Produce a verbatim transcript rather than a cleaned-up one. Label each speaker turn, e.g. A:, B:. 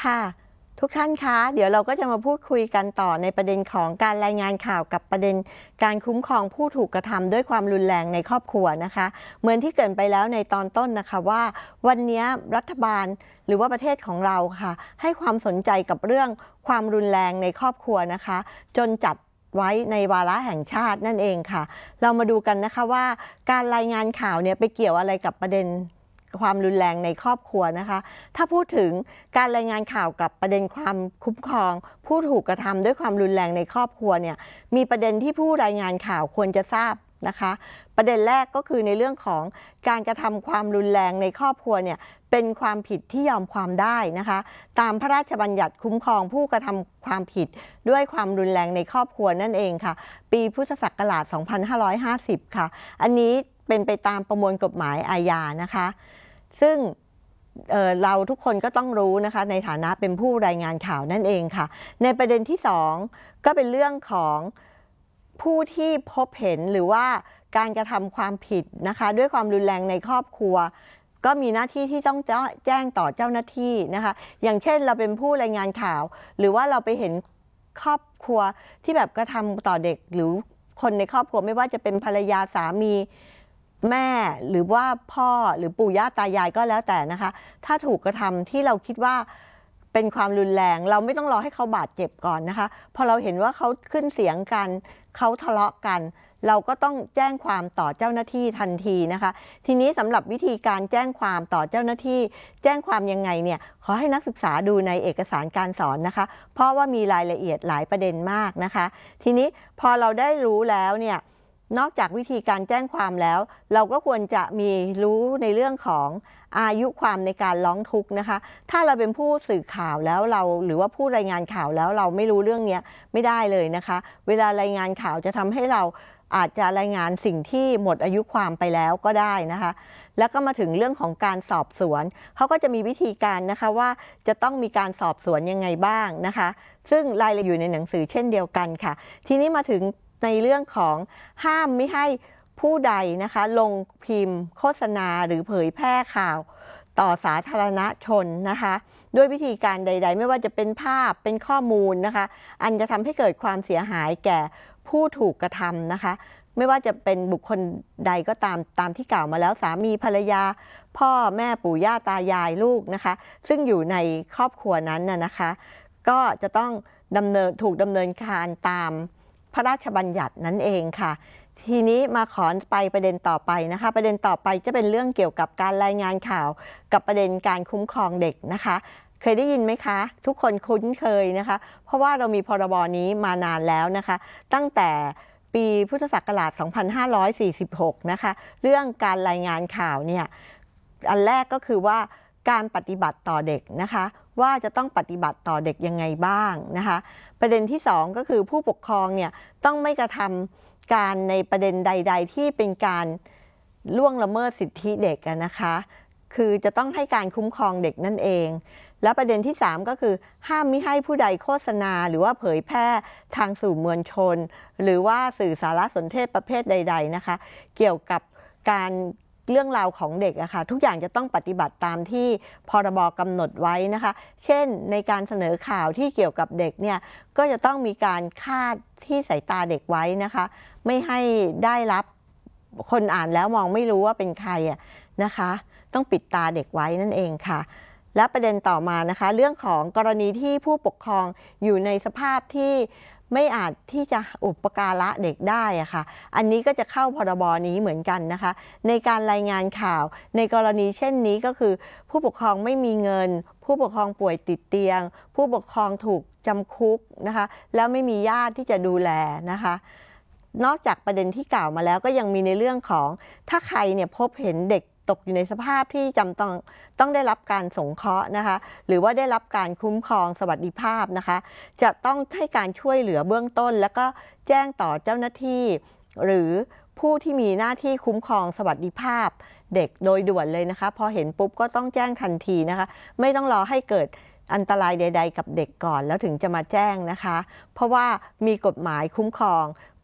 A: ค่ะทุกท่านคะเดี๋ยวเราก็จะมาพูดคุยกันต่อในประเด็นของการรายงานข่าวกับประเด็นการคุ้มครองผู้ถูกกระทำด้วยความรุนแรงในครอบครัวนะคะเหมือนที่เกริ่นไปแล้วในตอนต้นนะคะว่าวันนี้รัฐบาลหรือว่าประเทศของเราค่ะให้ความสนใจกับเรื่องความรุนแรงในครอบครัวนะคะจนจัดไว้ในวาระแห่งชาตินั่นเองค่ะเรามาดูกันนะคะว่าการรายงานข่าวเนี่ยไปเกี่ยวอะไรกับประเด็นความรุนแรงในครอบครัวนะคะถ้าพูดถึงการรายงานข่าวกับประเด็นความคุ้มครองผู้ถูกกระทำด้วยความรุนแรงในครอบครัวเนี่ยมีประเด็นที่ผู้รายงานข่าวควรจะทราบนะคะประเด็นแรกก็คือในเรื่องของการกระทำความรุนแรงในครอบครัวเนี่ยเป็นความผิดที่ยอมความได้นะคะตามพระราชบัญญัติคุ้มครองผู้กระทำความผิดด้วยความรุนแรงในครอบครัวนั่นเองค่ะปีพุทธศักราช สองพันห้าร้อยห้าสิบ ค่ะอันนี้เป็นไปตามประมวลกฎหมายอาญานะคะซึ่ง เอ่อ เราทุกคนก็ต้องรู้นะคะในฐานะเป็นผู้รายงานข่าวนั่นเองค่ะในประเด็นที่สองก็เป็นเรื่องของผู้ที่พบเห็นหรือว่าการกระทำความผิดนะคะด้วยความรุนแรงในครอบครัวก็มีหน้าที่ที่ต้องแจ้งต่อเจ้าหน้าที่นะคะอย่างเช่นเราเป็นผู้รายงานข่าวหรือว่าเราไปเห็นครอบครัวที่แบบกระทำต่อเด็กหรือคนในครอบครัวไม่ว่าจะเป็นภรรยาสามีแม่หรือว่าพ่อหรือปู่ย่าตายายก็แล้วแต่นะคะถ้าถูกกระทำที่เราคิดว่าเป็นความรุนแรงเราไม่ต้องรอให้เขาบาดเจ็บก่อนนะคะพอเราเห็นว่าเขาขึ้นเสียงกันเขาทะเลาะกันเราก็ต้องแจ้งความต่อเจ้าหน้าที่ทันทีนะคะทีนี้สำหรับวิธีการแจ้งความต่อเจ้าหน้าที่แจ้งความยังไงเนี่ยขอให้นักศึกษาดูในเอกสารการสอนนะคะเพราะว่ามีรายละเอียดหลายประเด็นมากนะคะทีนี้พอเราได้รู้แล้วเนี่ยนอกจากวิธีการแจ้งความแล้วเราก็ควรจะมีรู้ในเรื่องของอายุความในการร้องทุกข์นะคะถ้าเราเป็นผู้สื่อข่าวแล้วเราหรือว่าผู้รายงานข่าวแล้วเราไม่รู้เรื่องนี้ไม่ได้เลยนะคะเวลารายงานข่าวจะทำให้เราอาจจะรายงานสิ่งที่หมดอายุความไปแล้วก็ได้นะคะแล้วก็มาถึงเรื่องของการสอบสวนเขาก็จะมีวิธีการนะคะว่าจะต้องมีการสอบสวนยังไงบ้างนะคะซึ่งรายละเอียดอยู่ในหนังสือเช่นเดียวกันค่ะทีนี้มาถึงในเรื่องของห้ามไม่ให้ผู้ใดนะคะลงพิมพ์โฆษณาหรือเผยแพร่ข่าวต่อสาธารณชนนะคะด้วยวิธีการใดๆไม่ว่าจะเป็นภาพเป็นข้อมูลนะคะอันจะทำให้เกิดความเสียหายแก่ผู้ถูกกระทำนะคะไม่ว่าจะเป็นบุคคลใดก็ตามตามที่กล่าวมาแล้วสามีภรรยาพ่อแม่ปู่ย่าตายายลูกนะคะซึ่งอยู่ในครอบครัวนั้นน่ะนะคะก็จะต้องดำเนินถูกดำเนินการตามพระราชบัญญัตินั่นเองค่ะทีนี้มาขอไปประเด็นต่อไปนะคะประเด็นต่อไปจะเป็นเรื่องเกี่ยวกับการรายงานข่าวกับประเด็นการคุ้มครองเด็กนะคะเคยได้ยินไหมคะทุกคนคุ้นเคยนะคะเพราะว่าเรามีพรบนี้มานานแล้วนะคะตั้งแต่ปีพุทธศักราช สองพันห้าร้อยสี่สิบหก นะคะเรื่องการรายงานข่าวเนี่ยอันแรกก็คือว่าการปฏิบัติต่อเด็กนะคะว่าจะต้องปฏิบัติต่อเด็กยังไงบ้างนะคะประเด็นที่สองก็คือผู้ปกครองเนี่ยต้องไม่กระทำการในประเด็นใดๆที่เป็นการล่วงละเมิดสิทธิเด็กนะคะคือจะต้องให้การคุ้มครองเด็กนั่นเองและประเด็นที่สามก็คือห้ามมิให้ผู้ใดโฆษณาหรือว่าเผยแพร่ทางสื่อมวลชนหรือว่าสื่อสารสนเทศประเภทใดๆนะคะเกี่ยวกับการเรื่องราวของเด็กอะค่ะทุกอย่างจะต้องปฏิบัติตามที่พรบกำหนดไว้นะคะเช่นในการเสนอข่าวที่เกี่ยวกับเด็กเนี่ยก็จะต้องมีการคาดที่สายตาเด็กไว้นะคะไม่ให้ได้รับคนอ่านแล้วมองไม่รู้ว่าเป็นใครอะนะคะต้องปิดตาเด็กไว้นั่นเองค่ะและประเด็นต่อมานะคะเรื่องของกรณีที่ผู้ปกครองอยู่ในสภาพที่ไม่อาจที่จะอุปการะเด็กได้อะค่ะอันนี้ก็จะเข้าพรบนี้เหมือนกันนะคะในการรายงานข่าวในกรณีเช่นนี้ก็คือผู้ปกครองไม่มีเงินผู้ปกครองป่วยติดเตียงผู้ปกครองถูกจำคุกนะคะแล้วไม่มีญาติที่จะดูแลนะคะนอกจากประเด็นที่กล่าวมาแล้วก็ยังมีในเรื่องของถ้าใครเนี่ยพบเห็นเด็กตกอยู่ในสภาพที่จำต้องต้องได้รับการสงเคราะห์นะคะหรือว่าได้รับการคุ้มครองสวัสดิภาพนะคะจะต้องให้การช่วยเหลือเบื้องต้นแล้วก็แจ้งต่อเจ้าหน้าที่หรือผู้ที่มีหน้าที่คุ้มครองสวัสดิภาพเด็กโดยด่วนเลยนะคะพอเห็นปุ๊บก็ต้องแจ้งทันทีนะคะไม่ต้องรอให้เกิดอันตรายใดๆกับเด็กก่อนแล้วถึงจะมาแจ้งนะคะเพราะว่ามีกฎหมายคุ้มครอง